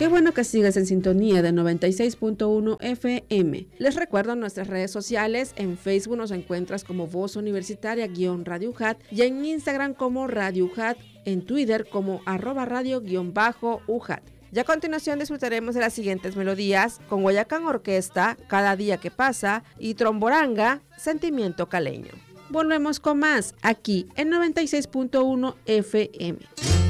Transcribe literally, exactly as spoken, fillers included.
Qué bueno que sigues en sintonía de noventa y seis punto uno F M. Les recuerdo nuestras redes sociales. En Facebook nos encuentras como Voz Universitaria-Radio U J A T y en Instagram como Radio U J A T, en Twitter como arroba radio-U J A T. Y a continuación disfrutaremos de las siguientes melodías con Guayacán Orquesta, Cada Día que Pasa y Tromboranga, Sentimiento Caleño. Volvemos con más aquí en noventa y seis punto uno F M.